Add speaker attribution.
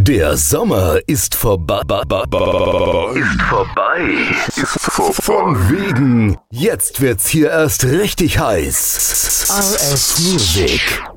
Speaker 1: Der Sommer ist vorbei. Von wegen, jetzt wird's hier erst richtig heiß. RS Music.